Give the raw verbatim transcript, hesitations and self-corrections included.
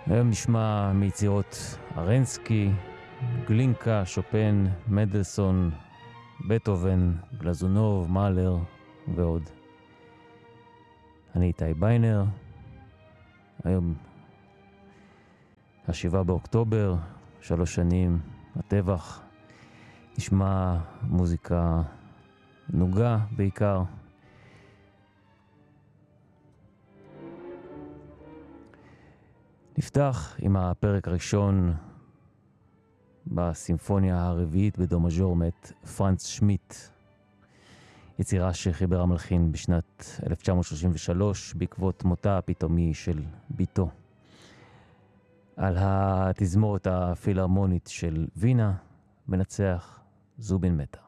היום נשמע מיצירות ארנסקי, גלינקה, שופן, מנדלסון, בטהובן, גלזונוב, מאלר ועוד. אני איתי ביינר. היום השבעה באוקטובר, שלוש שנים הטבח. נשמע מוזיקה נוגה בעיקר. נפתח עם הפרק הראשון בסימפוניה הרביעית בדו מז'ור מאת פרנץ שמיט, יצירה שחיבר המלחין בשנת אלף תשע מאות שלושים ושלוש בעקבות מותה הפתאומי של ביתו. על התזמורת הפילהרמונית של וינה מנצח זובין מטה.